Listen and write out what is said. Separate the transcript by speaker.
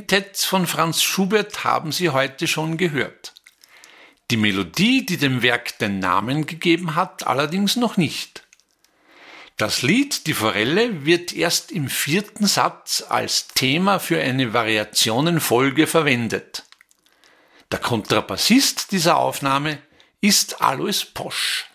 Speaker 1: Quintett von Franz Schubert haben Sie heute schon gehört. Die Melodie, die dem Werk den Namen gegeben hat, allerdings noch nicht. Das Lied Die Forelle wird erst im 4. Satz als Thema für eine Variationenfolge verwendet. Der Kontrabassist dieser Aufnahme ist Alois Posch.